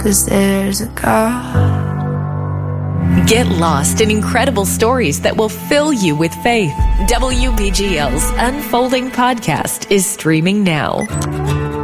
'cause there's a God. Get lost in incredible stories that will fill you with faith. WBGL's Unfolding Podcast is streaming now.